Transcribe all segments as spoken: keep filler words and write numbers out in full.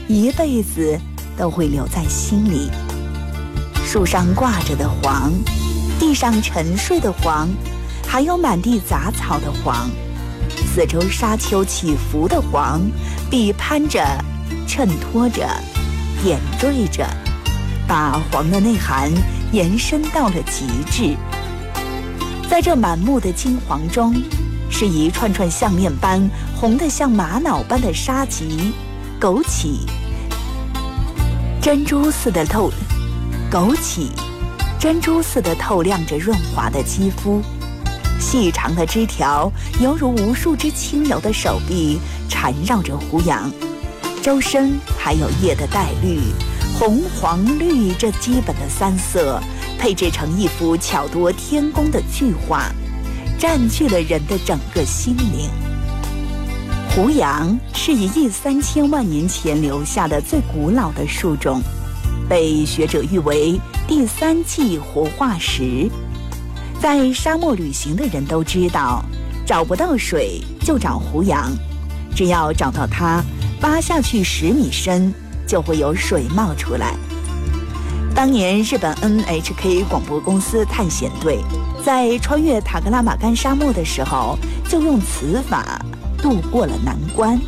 一辈子都会留在心里。树上挂着的黄，地上沉睡的黄，还有满地杂草的黄，四周沙丘起伏的黄，比攀着，衬托着，点缀着，把黄的内涵延伸到了极致。在这满目的金黄中，是一串串项链般红得像玛瑙般的沙棘，枸杞，珍珠似的透，枸杞，珍珠似的透亮着润滑的肌肤，细长的枝条犹如无数只轻柔的手臂缠绕着胡杨，周身还有叶的带绿，红黄绿这基本的三色配置成一幅巧夺天工的巨画，占据了人的整个心灵。胡杨是一亿三千万年前留下的最古老的树种，被学者誉为第三纪活化石。在沙漠旅行的人都知道，找不到水就找胡杨，只要找到它，挖下去十米深就会有水冒出来。当年日本 N H K 广播公司探险队在穿越塔克拉玛干沙漠的时候，就用此法渡过了难关。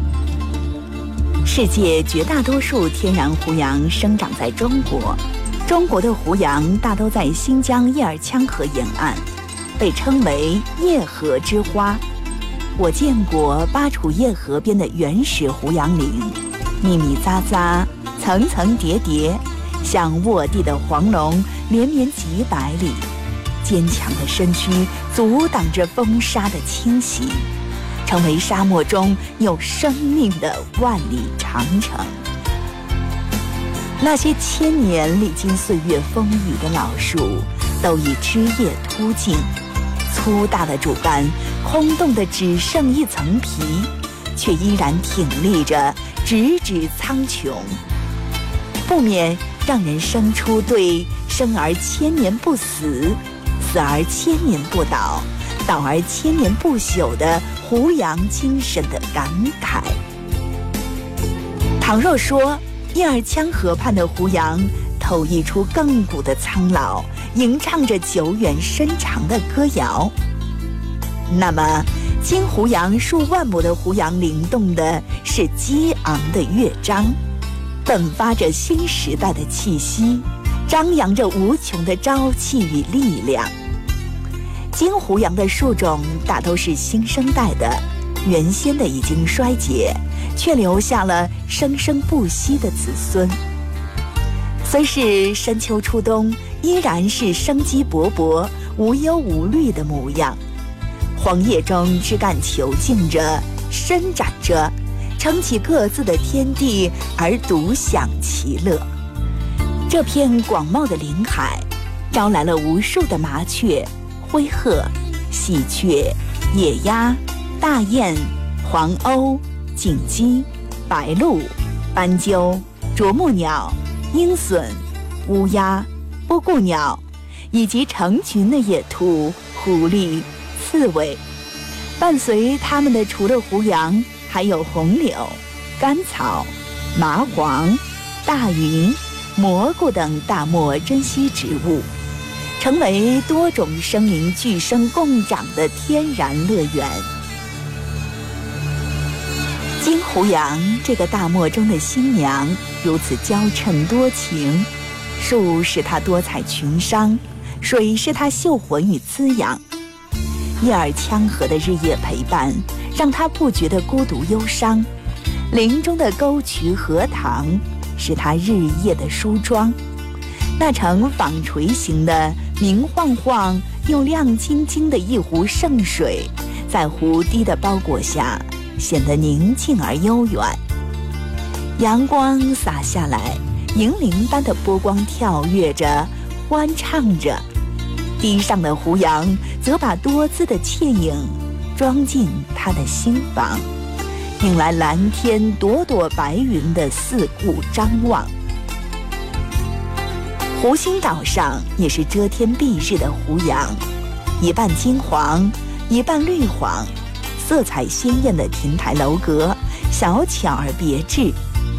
世界绝大多数天然胡杨生长在中国，中国的胡杨大都在新疆叶尔羌河沿岸，被称为叶河之花。我见过巴楚叶河边的原始胡杨林，密密匝匝，层层叠叠，像卧地的黄龙，连绵几百里，坚强的身躯阻挡着风沙的侵袭，成为沙漠中有生命的万里长城。那些千年历经岁月风雨的老树，都已枝叶秃尽，粗大的主干空洞的只剩一层皮，却依然挺立着，直指苍穹，不免让人生出对生而千年不死，死而千年不倒，倒而千年不朽的胡杨精神的感慨。倘若说叶尔羌河畔的胡杨透溢出亘古的苍老，吟唱着久远深长的歌谣，那么金胡杨数万亩的胡杨灵动的是激昂的乐章，迸发着新时代的气息，张扬着无穷的朝气与力量。金胡杨的树种大都是新生代的，原先的已经衰竭，却留下了生生不息的子孙。虽是深秋初冬，依然是生机勃勃，无忧无虑的模样。黄叶中枝干遒劲着，伸展着，撑起各自的天地，而独享其乐。这片广袤的林海，招来了无数的麻雀、灰鹤、喜鹊、野鸭、大雁、黄鸥、锦鸡、白鹭、斑鸠、啄木鸟、鹰隼、乌鸦、波固鸟，以及成群的野兔、狐狸、刺猬。伴随它们的除了胡杨，还有红柳、甘草、麻黄、大云、蘑菇等大漠珍稀植物，成为多种生灵俱生共长的天然乐园。金胡杨这个大漠中的新娘如此娇嗔多情，树使它多彩群商，水是它秀魂与滋养。叶尔羌河的日夜陪伴，让它不觉得孤独忧伤。林中的沟渠荷塘，是它日夜的梳妆。那呈纺锤形的明晃晃又亮晶晶的一湖圣水，在湖堤的包裹下显得宁静而悠远。阳光洒下来，银铃般的波光跳跃着，欢唱着。堤上的胡杨则把多姿的倩影装进他的心房，引来蓝天朵朵白云的四顾张望。湖心岛上也是遮天蔽日的胡杨，一半金黄，一半绿黄，色彩鲜艳的亭台楼阁，小巧而别致。